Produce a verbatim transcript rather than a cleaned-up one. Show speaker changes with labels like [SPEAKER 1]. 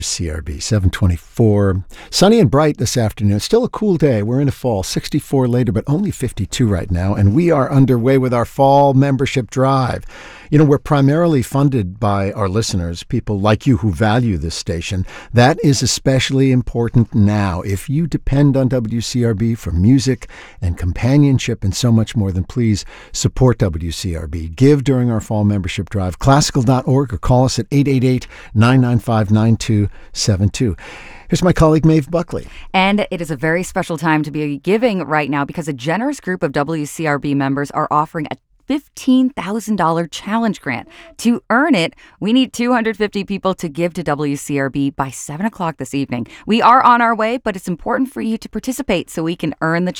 [SPEAKER 1] C R B, seven twenty-four. Sunny and bright this afternoon. It's still a cool day. We're in a fall. sixty-four later, but only fifty-two right now. And we are underway with our fall membership drive. You know, we're primarily funded by our listeners, people like you who value this station. That is especially important now. If you depend on W C R B for music and companionship and so much more, then please support W C R B. Give during our fall membership drive. Classical dot org or call us at eight eight eight, nine nine five, nine two seven two. Here's my colleague, Maeve Buckley.
[SPEAKER 2] And it is a very special time to be giving right now because a generous group of W C R B members are offering a fifteen thousand dollars challenge grant. To earn it, we need two hundred fifty people to give to W C R B by seven o'clock this evening. We are on our way, but it's important for you to participate so we can earn the